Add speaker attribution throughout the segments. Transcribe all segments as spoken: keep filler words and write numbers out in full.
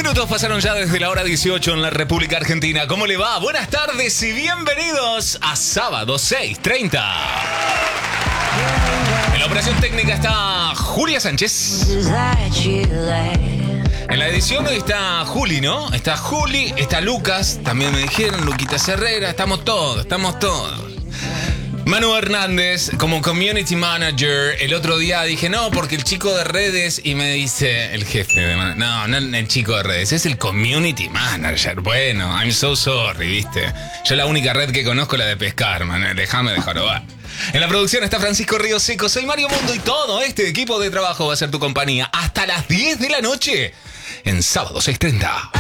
Speaker 1: minutos pasaron ya desde la hora dieciocho en la República Argentina. ¿Cómo le va? Buenas tardes y bienvenidos a sábado seis treinta. En la operación técnica está Julia Sánchez. En la edición hoy está Juli, ¿no? Está Juli, está Lucas, también me dijeron, Luquita Herrera, estamos todos, estamos todos. Manu Hernández, como community manager, el otro día dije, no, porque el chico de redes, y me dice el jefe de man- no, no el chico de redes, es el community manager. Bueno, I'm so sorry, ¿viste? Yo la única red que conozco es la de pescar, man, déjame de jorobar. En la producción está Francisco Ríos Seco, soy Mario Mundo y todo este equipo de trabajo va a ser tu compañía hasta las diez de la noche en sábado seis treinta.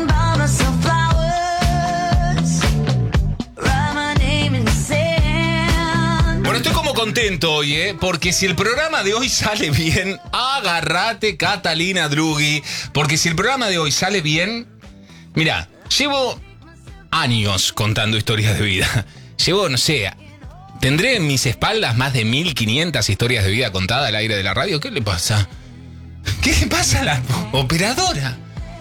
Speaker 1: Bueno, estoy como contento hoy, ¿eh? Porque si el programa de hoy sale bien, agárrate Catalina Drughi, porque si el programa de hoy sale bien, mira, llevo años contando historias de vida. Llevo, no sé, tendré en mis espaldas más de mil quinientas historias de vida contadas al aire de la radio. ¿Qué le pasa? ¿Qué le pasa a la operadora?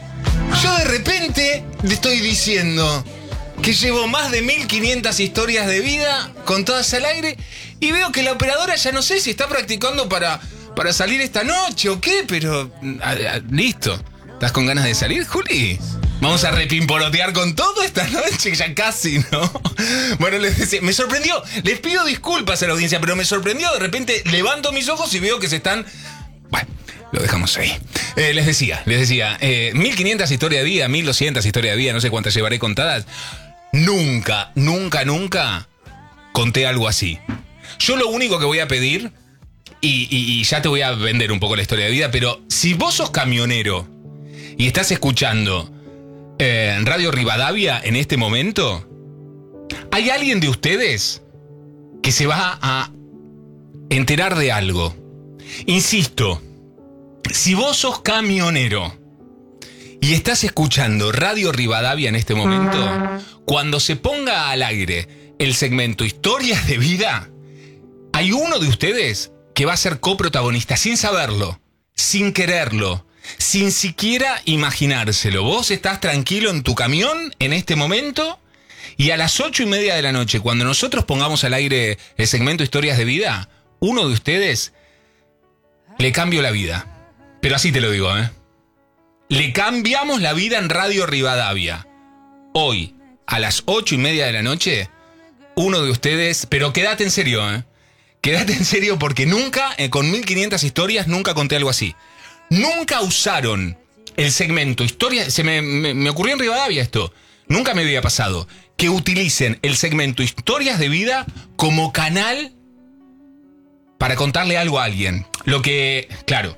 Speaker 1: Yo de repente le estoy diciendo que llevo más de mil quinientas historias de vida contadas al aire y veo que la operadora ya no sé si está practicando para, para salir esta noche o qué, pero a, a, listo. ¿Estás con ganas de salir, Juli? Vamos a repimporotear con todo esta noche, ya casi, ¿no? Bueno, les decía, me sorprendió, les pido disculpas a la audiencia, pero me sorprendió, de repente levanto mis ojos y veo que se están... Bueno, lo dejamos ahí. Eh, les decía, les decía, eh, mil quinientas historias de vida, mil doscientas historias de vida, no sé cuántas llevaré contadas. Nunca, nunca, nunca conté algo así. Yo lo único que voy a pedir, y, y, y ya te voy a vender un poco la historia de vida, pero si vos sos camionero y estás escuchando eh, Radio Rivadavia en este momento, ¿hay alguien de ustedes que se va a enterar de algo? Insisto, si vos sos camionero y estás escuchando Radio Rivadavia en este momento, cuando se ponga al aire el segmento Historias de Vida, hay uno de ustedes que va a ser coprotagonista sin saberlo, sin quererlo, sin siquiera imaginárselo. Vos estás tranquilo en tu camión en este momento y a las ocho y media de la noche, cuando nosotros pongamos al aire el segmento Historias de Vida, uno de ustedes le cambio la vida. Pero así te lo digo, ¿eh? Le cambiamos la vida en Radio Rivadavia. Hoy, a las ocho y media de la noche, uno de ustedes... Pero quédate en serio, ¿eh? Quédate en serio porque nunca, eh, con mil quinientas historias, nunca conté algo así. Nunca usaron el segmento Historia... Se me, me, me ocurrió en Rivadavia esto. Nunca me había pasado. Que utilicen el segmento Historias de Vida como canal para contarle algo a alguien. Lo que, claro...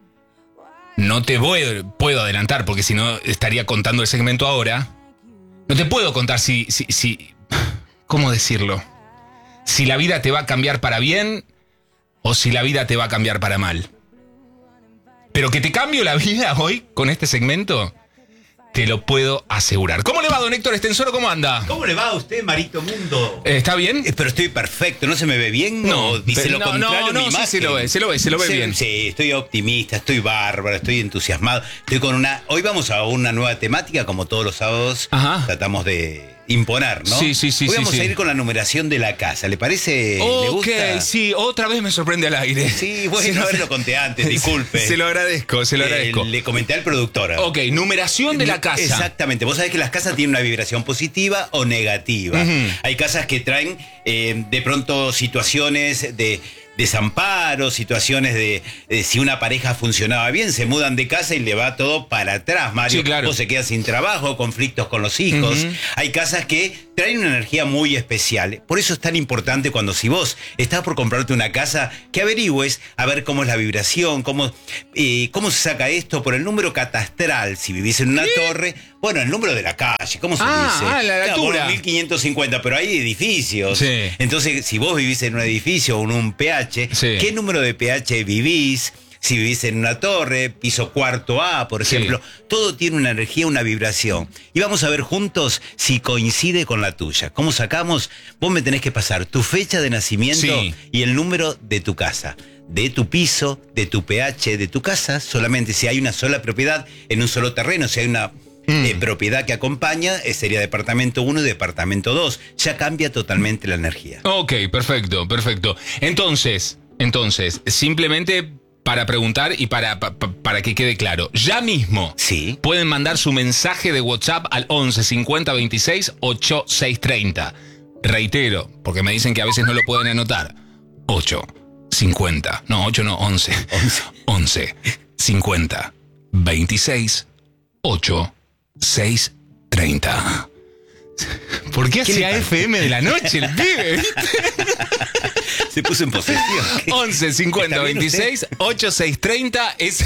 Speaker 1: No te voy, puedo adelantar, porque si no estaría contando el segmento ahora. No te puedo contar si, si, si... ¿Cómo decirlo? Si la vida te va a cambiar para bien o si la vida te va a cambiar para mal. Pero que te cambio la vida hoy con este segmento, te lo puedo asegurar. ¿Cómo le va, don Héctor Estensoro? ¿Cómo anda?
Speaker 2: ¿Cómo le va a usted, Marito Mundo?
Speaker 1: Eh, ¿Está bien?
Speaker 2: Eh, Pero estoy perfecto, ¿no se me ve bien?
Speaker 1: No,
Speaker 2: ¿O dice
Speaker 1: pero
Speaker 2: lo
Speaker 1: no,
Speaker 2: contrario
Speaker 1: no,
Speaker 2: mi
Speaker 1: no, sí
Speaker 2: imagen?
Speaker 1: se lo ve, se lo ve, se lo ve
Speaker 2: Sí,
Speaker 1: bien.
Speaker 2: Sí, estoy optimista, estoy bárbaro, estoy entusiasmado. Estoy con una... Hoy vamos a una nueva temática, como todos los sábados.
Speaker 1: Ajá.
Speaker 2: Tratamos de imponer, ¿no?
Speaker 1: Sí, sí, sí,
Speaker 2: Hoy
Speaker 1: sí,
Speaker 2: vamos
Speaker 1: sí.
Speaker 2: a ir con la numeración de la casa. ¿Le parece? ¿Le
Speaker 1: Ok,
Speaker 2: gusta?
Speaker 1: sí, otra vez me sorprende al aire.
Speaker 2: Sí, bueno,
Speaker 1: Se lo-
Speaker 2: no se lo conté antes, disculpe.
Speaker 1: Se lo agradezco, se lo
Speaker 2: Eh,
Speaker 1: agradezco.
Speaker 2: le comenté al productor.
Speaker 1: Ok, numeración de la casa.
Speaker 2: Exactamente. Vos sabés que las casas tienen una vibración positiva o negativa.
Speaker 1: Ujú.
Speaker 2: Hay casas que traen eh, de pronto situaciones de desamparo, situaciones de, de si una pareja funcionaba bien, se mudan de casa y le va todo para atrás, Mario.
Speaker 1: Sí, claro.
Speaker 2: O se queda sin trabajo, conflictos con los hijos.
Speaker 1: Ujú.
Speaker 2: Hay casas que traen una energía muy especial. Por eso es tan importante cuando si vos estás por comprarte una casa, que averigües a ver cómo es la vibración, cómo, eh, cómo se saca esto por el número catastral. Si vivís en una
Speaker 1: ¿Qué?
Speaker 2: torre, bueno, el número de la calle, ¿cómo se
Speaker 1: Ah,
Speaker 2: dice?
Speaker 1: ah, la
Speaker 2: Claro,
Speaker 1: altura.
Speaker 2: por mil quinientos cincuenta, pero hay edificios.
Speaker 1: Sí.
Speaker 2: Entonces, si vos vivís en un edificio o en un P H,
Speaker 1: Sí.
Speaker 2: ¿qué número de P H vivís? Si vivís en una torre, piso cuarto A, por ejemplo,
Speaker 1: Sí.
Speaker 2: todo tiene una energía, una vibración. Y vamos a ver juntos si coincide con la tuya. ¿Cómo sacamos? Vos me tenés que pasar tu fecha de nacimiento
Speaker 1: Sí.
Speaker 2: y el número de tu casa. de tu piso, de tu pH, de tu casa, solamente si hay una sola propiedad en un solo terreno, si hay una mm. eh, propiedad que acompaña, eh, sería departamento uno y departamento dos. Ya cambia totalmente la energía.
Speaker 1: Ok, perfecto, perfecto. Entonces, entonces, simplemente para preguntar y para, pa, para que quede claro, ya mismo
Speaker 2: sí.
Speaker 1: pueden mandar su mensaje de WhatsApp al once cincuenta veintiséis ochenta y seis treinta. Reitero, porque me dicen que a veces no lo pueden anotar. ocho cincuenta, no, ocho no, once. once cincuenta veintiséis ochenta y seis treinta. ¿Por qué hacía F M de la noche el pibe?
Speaker 2: Se puso en posesión.
Speaker 1: once cincuenta veintiséis ochenta y seis treinta es,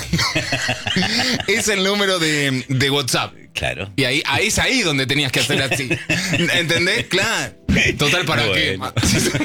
Speaker 1: es el número de, de WhatsApp.
Speaker 2: Claro.
Speaker 1: Y ahí, ahí es ahí donde tenías que hacer así. ¿Entendés? Claro. Total, ¿para bueno. qué?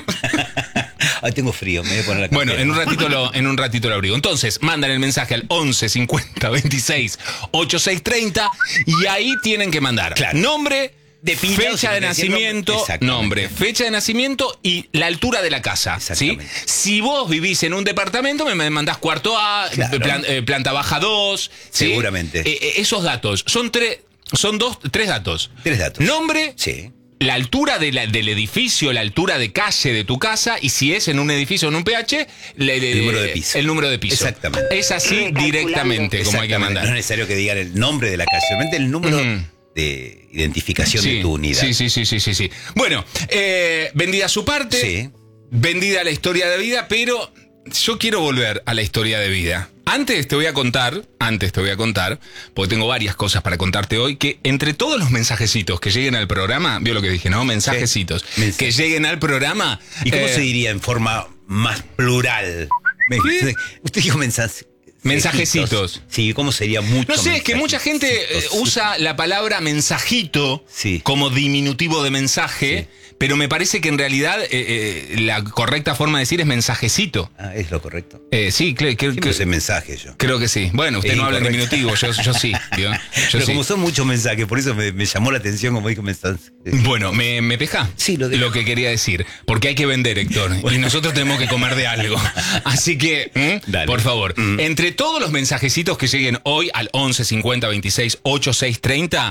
Speaker 2: Ay, tengo frío, me voy a poner la
Speaker 1: Bueno, en un ratito lo, en un ratito lo abrigo. Entonces, mandan el mensaje al once cincuenta veintiséis ochenta y seis treinta y ahí tienen que mandar
Speaker 2: claro.
Speaker 1: nombre,
Speaker 2: de
Speaker 1: fecha de nacimiento, nombre, fecha de nacimiento y la altura de la casa. ¿Sí? Si vos vivís en un departamento, me mandás cuarto A, claro. plan, eh, planta baja dos. ¿sí?
Speaker 2: Seguramente.
Speaker 1: Eh, esos datos son tres, son dos, tres datos.
Speaker 2: Tres datos.
Speaker 1: Nombre.
Speaker 2: Sí.
Speaker 1: La altura de la, del edificio, la altura de calle de tu casa, y si es en un edificio o en un pH, le, le,
Speaker 2: el número de piso.
Speaker 1: El número de piso.
Speaker 2: Exactamente.
Speaker 1: Es así directamente como hay que mandar.
Speaker 2: No es necesario que digan el nombre de la calle, solamente el número mm. de identificación
Speaker 1: sí,
Speaker 2: de tu unidad.
Speaker 1: Sí, sí, sí, sí, sí, sí. Bueno, eh, vendida su parte,
Speaker 2: sí.
Speaker 1: vendida la historia de vida, pero yo quiero volver a la historia de vida. Antes te voy a contar, antes te voy a contar, porque tengo varias cosas para contarte hoy, que entre todos los mensajecitos que lleguen al programa, vio lo que dije, ¿no? Mensajecitos
Speaker 2: sí. Mensaje.
Speaker 1: que lleguen al programa.
Speaker 2: ¿Y cómo
Speaker 1: eh,
Speaker 2: se diría en forma más plural?
Speaker 1: ¿Qué?
Speaker 2: Usted dijo mensajes.
Speaker 1: Mensajecitos.
Speaker 2: Sí, ¿cómo sería mucho?
Speaker 1: No sé, es que mucha gente eh, usa la palabra mensajito sí. como diminutivo de mensaje, sí. pero me parece que en realidad eh, eh, la correcta forma de decir es mensajecito.
Speaker 2: Ah, es lo correcto.
Speaker 1: Eh, sí, creo que...
Speaker 2: que es mensaje yo.
Speaker 1: Creo que sí. Bueno, usted es no habla en diminutivo, yo, yo sí. Yo, yo
Speaker 2: pero
Speaker 1: sí.
Speaker 2: como son muchos mensajes, por eso me, me llamó la atención como dijo mensaje.
Speaker 1: Bueno, ¿me, me peja?
Speaker 2: Sí, lo,
Speaker 1: lo que quería decir. Porque hay que vender, Héctor. Bueno. Y nosotros tenemos que comer de algo. Así que, ¿eh? por favor, mm. entre todos los mensajes que lleguen hoy al once cincuenta veintiséis ochenta y seis treinta,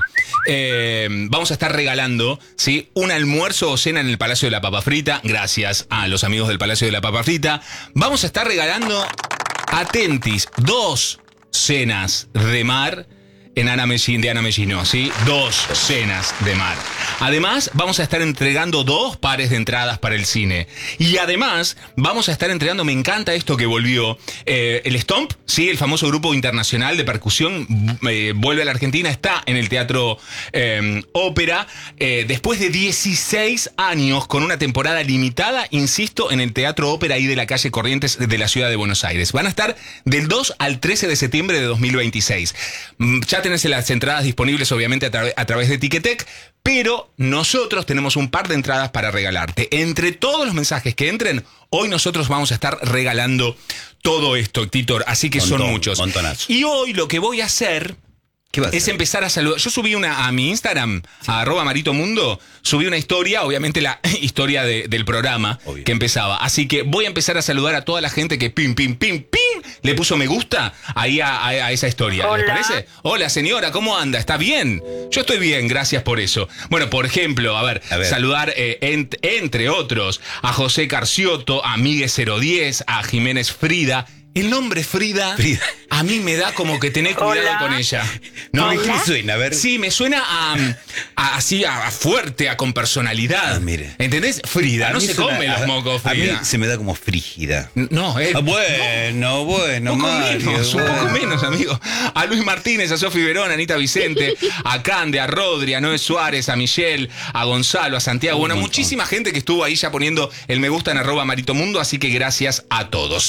Speaker 1: eh, vamos a estar regalando ¿sí? un almuerzo o cena en el Palacio de la Papa Frita, gracias a los amigos del Palacio de la Papa Frita. Vamos a estar regalando, atentis, dos cenas de mar en Ana Mellín, de Ana Mellino, ¿sí? Dos cenas de mar. Además, vamos a estar entregando dos pares de entradas para el cine. Y además, vamos a estar entregando, me encanta esto que volvió, eh, el Stomp, ¿sí? El famoso grupo internacional de percusión, eh, vuelve a la Argentina, está en el Teatro eh, Ópera, eh, después de dieciséis años, con una temporada limitada, insisto, en el Teatro Ópera y de la calle Corrientes de la ciudad de Buenos Aires. Van a estar del dos al trece de septiembre de dos mil veintiséis. Ya tenés las entradas disponibles obviamente a, tra- a través de Ticketek, pero nosotros tenemos un par de entradas para regalarte. Entre todos los mensajes que entren, hoy nosotros vamos a estar regalando todo esto, Titor, así que Montón, son muchos.
Speaker 2: Montonazo.
Speaker 1: Y hoy lo que voy a hacer...
Speaker 2: ¿Qué vas a
Speaker 1: es
Speaker 2: hacer?
Speaker 1: empezar a saludar. Yo subí una a mi Instagram, sí. a arroba Marito Mundo, subí una historia, obviamente la historia de, del programa Obvio. que empezaba. Así que voy a empezar a saludar a toda la gente que pim, pim, pim, pim, le puso me gusta ahí a, a, a esa historia.
Speaker 3: Hola.
Speaker 1: ¿Les parece? Hola, señora, ¿cómo anda? ¿Está bien? Yo estoy bien, gracias por eso. Bueno, por ejemplo, a ver, a ver. saludar eh, en, entre otros a José Carciotto, a Miguel cero diez, a Jiménez Frida. El nombre Frida, Frida, a mí me da como que tenés cuidado
Speaker 3: Hola.
Speaker 1: con ella.
Speaker 2: No, ¿qué me suena? A ver.
Speaker 1: Sí, me suena a, a así a, a fuerte, a con personalidad.
Speaker 2: Ah, mire.
Speaker 1: ¿Entendés? Frida,
Speaker 2: A
Speaker 1: no
Speaker 2: mí
Speaker 1: se
Speaker 2: suena-
Speaker 1: come los
Speaker 2: a-
Speaker 1: mocos,
Speaker 2: A
Speaker 1: Frida.
Speaker 2: mí se me da como frígida.
Speaker 1: No, es
Speaker 2: Ah, bueno, bueno,
Speaker 1: un poco
Speaker 2: Mario,
Speaker 1: menos, un
Speaker 2: bueno.
Speaker 1: poco menos, amigo. A Luis Martínez, a Sofi Verón, a Anita Vicente, a Cande, a Rodri, a Noé Suárez, a Michelle, a Gonzalo, a Santiago.
Speaker 2: Un
Speaker 1: Bueno,
Speaker 2: montón.
Speaker 1: muchísima gente que estuvo ahí ya poniendo el me gusta en arroba Marito Mundo, así que gracias a todos.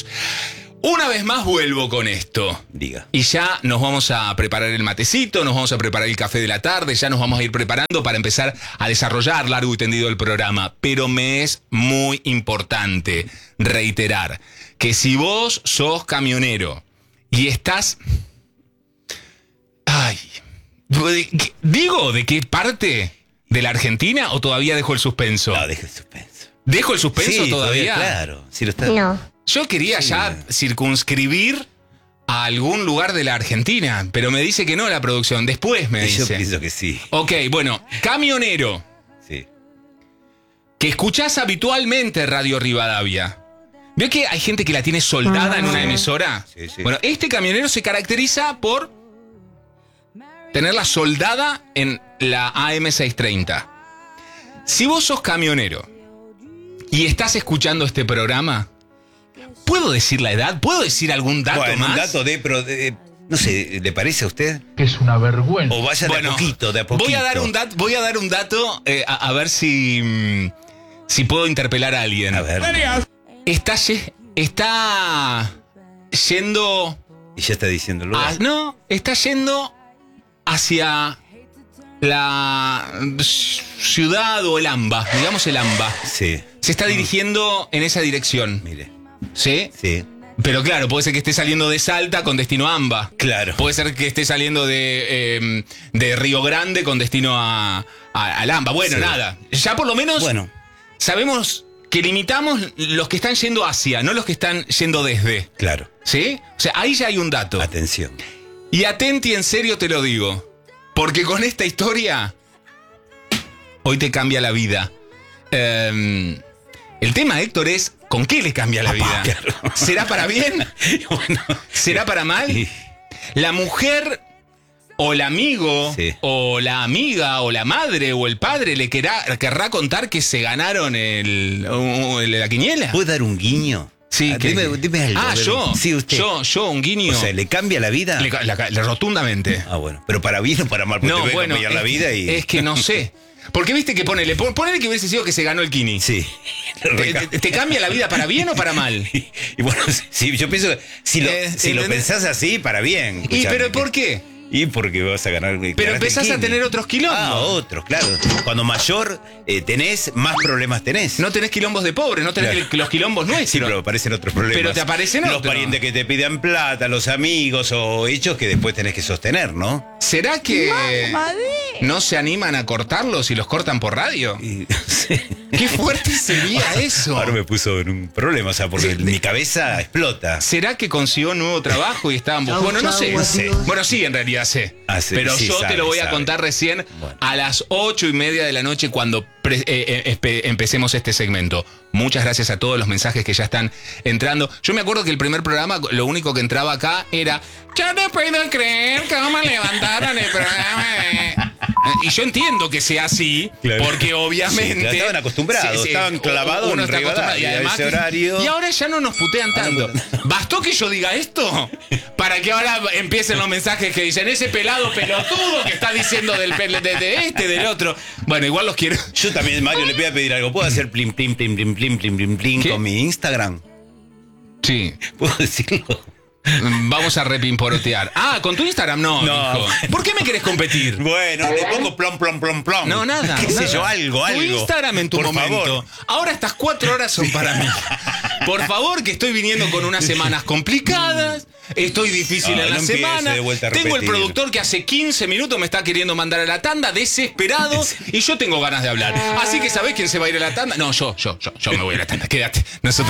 Speaker 1: Una vez más vuelvo con esto.
Speaker 2: Diga.
Speaker 1: Y ya nos vamos a preparar el matecito, nos vamos a preparar el café de la tarde, ya nos vamos a ir preparando para empezar a desarrollar largo y tendido el programa. Pero me es muy importante reiterar que si vos sos camionero y estás... Ay, ¿digo de qué parte de la Argentina o todavía dejo el suspenso?
Speaker 2: No, deja el suspenso.
Speaker 1: ¿Dejo el suspenso
Speaker 2: Sí,
Speaker 1: todavía?
Speaker 2: Claro. Si lo está...
Speaker 3: No.
Speaker 1: Yo quería
Speaker 2: Sí.
Speaker 1: ya circunscribir a algún lugar de la Argentina, pero me dice que no la producción. Después me
Speaker 2: Yo
Speaker 1: dice.
Speaker 2: pienso que sí.
Speaker 1: Ok, bueno, camionero,
Speaker 2: Sí.
Speaker 1: que escuchás habitualmente Radio Rivadavia. ¿Veo que hay gente que la tiene soldada en una emisora?
Speaker 2: Sí, sí.
Speaker 1: Bueno, este camionero se caracteriza por tenerla soldada en la A M seiscientos treinta. Si vos sos camionero y estás escuchando este programa, ¿puedo decir la edad? ¿Puedo decir algún dato
Speaker 2: Bueno,
Speaker 1: más?
Speaker 2: un dato de, pero de- no sé, ¿le parece a usted?
Speaker 3: Que es una vergüenza.
Speaker 2: O vaya de
Speaker 1: Bueno,
Speaker 2: a poquito, de a poquito.
Speaker 1: Voy a dar un dato, voy a dar un dato eh, a, a ver si, mm, si puedo interpelar a alguien.
Speaker 2: A ver.
Speaker 1: Está, ye- está yendo.
Speaker 2: Y ya está diciéndolo.
Speaker 1: a- no, está yendo hacia la ciudad o el AMBA, digamos el AMBA.
Speaker 2: Sí,
Speaker 1: Se está dirigiendo en esa dirección.
Speaker 2: mire.
Speaker 1: ¿Sí?
Speaker 2: Sí,
Speaker 1: Pero claro, puede ser que esté saliendo de Salta con destino a AMBA.
Speaker 2: claro.
Speaker 1: Puede ser que esté saliendo de, eh, de Río Grande con destino a, a, al AMBA. Bueno,
Speaker 2: Sí.
Speaker 1: nada. Ya por lo menos
Speaker 2: Bueno,
Speaker 1: sabemos que limitamos los que están yendo hacia, no los que están yendo desde.
Speaker 2: claro.
Speaker 1: ¿Sí? O sea, ahí ya hay un dato.
Speaker 2: Atención.
Speaker 1: Y atenti, en serio te lo digo. Porque con esta historia, hoy te cambia la vida. Eh, el tema, Héctor, es ¿con qué le cambia la vida?
Speaker 2: claro.
Speaker 1: ¿Será para bien?
Speaker 2: Bueno,
Speaker 1: ¿Será para mal?
Speaker 2: y-
Speaker 1: La mujer o el amigo
Speaker 2: Sí.
Speaker 1: o la amiga o la madre o el padre le querrá, querrá contar que se ganaron el, uh, el- la quiniela.
Speaker 2: ¿puede dar un guiño?
Speaker 1: Sí,
Speaker 2: Ah,
Speaker 1: que-
Speaker 2: dime, dime algo.
Speaker 1: Ah,
Speaker 2: a ver.
Speaker 1: yo.
Speaker 2: Sí, usted.
Speaker 1: Yo, yo, un guiño.
Speaker 2: O sea, ¿le cambia la vida?
Speaker 1: Le ca- la- la- rotundamente.
Speaker 2: Ah, bueno. Pero para bien o para mal, porque te
Speaker 1: No,
Speaker 2: puede
Speaker 1: bueno,
Speaker 2: cambiar
Speaker 1: es,
Speaker 2: la vida y.
Speaker 1: es que no sé. Porque viste que ponele, pon- ponele que hubiese sido que se ganó el Kini.
Speaker 2: Sí.
Speaker 1: ¿Te, te- te cambia la vida para bien o para mal?
Speaker 2: Y, y bueno, sí, yo pienso que si lo,
Speaker 1: Eh,
Speaker 2: si lo
Speaker 1: ¿entendés?
Speaker 2: pensás así, para bien.
Speaker 1: ¿Y
Speaker 2: escuchame,
Speaker 1: pero
Speaker 2: que-
Speaker 1: por qué?
Speaker 2: Y porque vas a ganar.
Speaker 1: Pero
Speaker 2: ganaste
Speaker 1: empezás
Speaker 2: el
Speaker 1: a
Speaker 2: Kini.
Speaker 1: tener otros quilombos.
Speaker 2: Ah, otros, claro. Cuando mayor eh, tenés, más problemas tenés.
Speaker 1: No tenés quilombos de pobres, no tenés
Speaker 2: Claro.
Speaker 1: que- los quilombos nuestros.
Speaker 2: Sí, pero aparecen otros problemas.
Speaker 1: Pero te aparecen
Speaker 2: Los
Speaker 1: otros.
Speaker 2: parientes que te pidan plata, los amigos o hechos que después tenés que sostener, ¿no?
Speaker 1: ¿Será que no se animan a cortarlos y los cortan por radio?
Speaker 2: Y, sí.
Speaker 1: Qué fuerte sería eso.
Speaker 2: Ahora me puso en un problema, o sea, porque
Speaker 1: Sí.
Speaker 2: mi cabeza explota.
Speaker 1: ¿Será que consiguió un nuevo trabajo y estaban buscando? Bueno, no sé.
Speaker 2: No sé.
Speaker 1: Bueno, sí, en realidad sé.
Speaker 2: Ah, sí,
Speaker 1: Pero
Speaker 2: sí,
Speaker 1: yo
Speaker 2: sabe,
Speaker 1: te lo voy a
Speaker 2: sabe.
Speaker 1: contar recién
Speaker 2: Bueno.
Speaker 1: a las ocho y media de la noche cuando pre- eh, eh, espe- empecemos este segmento. Muchas gracias a todos los mensajes que ya están entrando. Yo me acuerdo que el primer programa, lo único que entraba acá era yo no puedo creer cómo levantaron el programa. Y yo entiendo que sea así,
Speaker 2: Claro.
Speaker 1: porque obviamente...
Speaker 2: Sí, claro, estaban acostumbrados, estaban clavados
Speaker 1: uno
Speaker 2: en
Speaker 1: está acostumbrado.
Speaker 2: Rivadavia,
Speaker 1: Y además
Speaker 2: ese
Speaker 1: que-
Speaker 2: horario.
Speaker 1: Y ahora ya no nos putean tanto. ¿Bastó que yo diga esto? Para que ahora empiecen los mensajes que dicen ese pelado pelotudo que está diciendo del pel- de, de este, del otro. Bueno, igual los quiero...
Speaker 2: Yo también, Mario, le voy a pedir algo. ¿Puedo hacer plim, plim, plim, plim, plim, plim, plim, plim
Speaker 1: ¿Qué?
Speaker 2: con mi Instagram?
Speaker 1: Sí.
Speaker 2: ¿Puedo decirlo?
Speaker 1: Vamos a repimporotear. Ah, ¿con tu Instagram? No,
Speaker 2: No.
Speaker 1: mijo. ¿Por qué me querés competir?
Speaker 2: Bueno, le pongo plom, plom, plom, plom.
Speaker 1: No, nada.
Speaker 2: ¿Qué sé
Speaker 1: nada.
Speaker 2: yo? Algo,
Speaker 1: Tu
Speaker 2: algo.
Speaker 1: Instagram en tu
Speaker 2: Por
Speaker 1: momento.
Speaker 2: favor.
Speaker 1: Ahora estas cuatro horas son para mí. Por favor, que estoy viniendo con unas semanas complicadas. Estoy difícil
Speaker 2: Ay,
Speaker 1: en la
Speaker 2: no empiece
Speaker 1: semana.
Speaker 2: de vuelta a
Speaker 1: Tengo el
Speaker 2: repetir.
Speaker 1: productor que hace quince minutos me está queriendo mandar a la tanda, desesperado. Y yo tengo ganas de hablar. Así que, ¿sabés quién se va a ir a la tanda? No, yo, yo, yo, yo me voy a la tanda. Quédate. Nosotros